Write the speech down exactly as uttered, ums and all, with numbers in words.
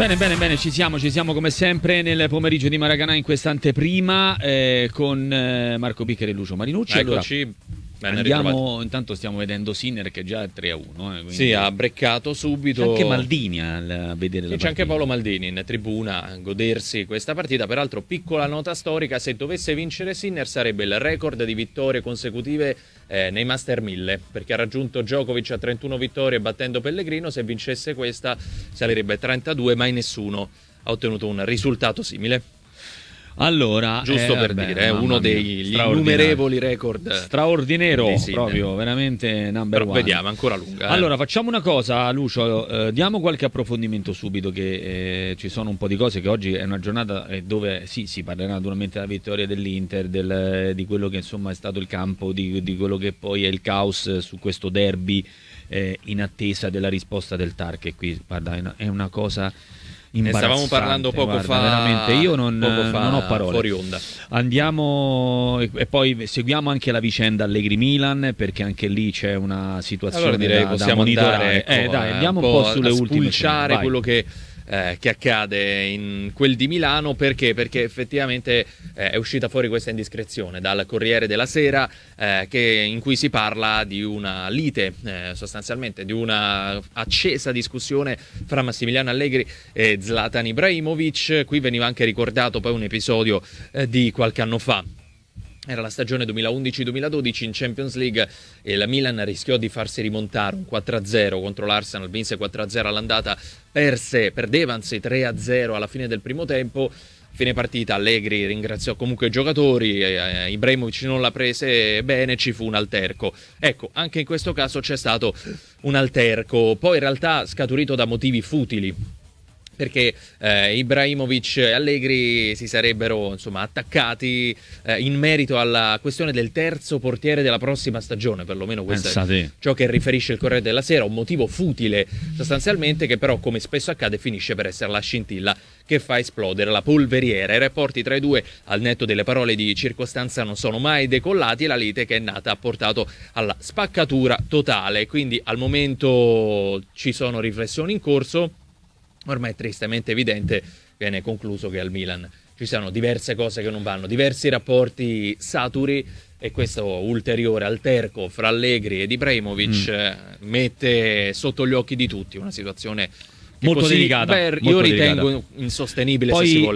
Bene, bene, bene, ci siamo, ci siamo come sempre nel pomeriggio di Maracanã in questa anteprima eh, con eh, Marco Biccari e Lucio Marinucci. Eccoci. Allora, Ben andiamo, ritrovati. Intanto stiamo vedendo Sinner che già è tre a uno. Eh, quindi... Sì, ha breccato subito. C'è anche Maldini a, a vedere sì, la c'è anche partita. Paolo Maldini in tribuna a godersi questa partita. Peraltro, piccola nota storica: se dovesse vincere Sinner sarebbe il record di vittorie consecutive eh, nei Master mille, perché ha raggiunto Djokovic a trentuno vittorie battendo Pellegrino. Se vincesse questa sarebbe trentadue, mai nessuno ha ottenuto un risultato simile. Allora, giusto eh, per vabbè, dire, è uno degli innumerevoli record straordinario, proprio veramente number Però one. vediamo, ancora lunga. Eh. Allora, facciamo una cosa, Lucio, eh, diamo qualche approfondimento subito, che eh, ci sono un po' di cose, che oggi è una giornata dove sì, si parlerà naturalmente della vittoria dell'Inter, del, di quello che insomma è stato il campo, di, di quello che poi è il caos su questo derby eh, in attesa della risposta del T A R, che qui, guarda, è una, è una cosa... Ne stavamo parlando poco guarda, fa, veramente io non, poco fa, non ho parole. Fuori onda. Andiamo e, e poi seguiamo anche la vicenda Allegri-Milan, perché anche lì c'è una situazione allora direi da, possiamo da monitorare. andare, ecco, eh, dai, andiamo un un po' po' sulle a ultime. spulciare Vai. quello che Eh, che accade in quel di Milano. Perché? Perché effettivamente eh, è uscita fuori questa indiscrezione dal Corriere della Sera eh, che, in cui si parla di una lite, eh, sostanzialmente di una accesa discussione fra Massimiliano Allegri e Zlatan Ibrahimovic. Qui veniva anche ricordato poi un episodio eh, di qualche anno fa. Era la stagione duemilaundici duemiladodici, in Champions League e la Milan rischiò di farsi rimontare un quattro a zero contro l'Arsenal, vinse quattro a zero all'andata, perse, perdeva anzi tre a zero alla fine del primo tempo. Fine partita Allegri ringraziò comunque i giocatori, eh, Ibrahimovic non l'ha prese bene, ci fu un alterco. Ecco, anche in questo caso c'è stato un alterco, poi in realtà scaturito da motivi futili, perché eh, Ibrahimovic e Allegri si sarebbero insomma attaccati eh, in merito alla questione del terzo portiere della prossima stagione, perlomeno questo Pensate. è ciò che riferisce il Corriere della Sera, un motivo futile sostanzialmente, che però, come spesso accade, finisce per essere la scintilla che fa esplodere la polveriera. I rapporti tra i due, al netto delle parole di circostanza, non sono mai decollati e la lite che è nata ha portato alla spaccatura totale. Quindi al momento ci sono riflessioni in corso. Ormai è tristemente evidente, viene concluso che al Milan ci siano diverse cose che non vanno, diversi rapporti saturi, e questo ulteriore alterco fra Allegri ed Ibrahimovic mm. mette sotto gli occhi di tutti una situazione che molto così, delicata. beh, molto io ritengo delicata. insostenibile. Poi, se si vuole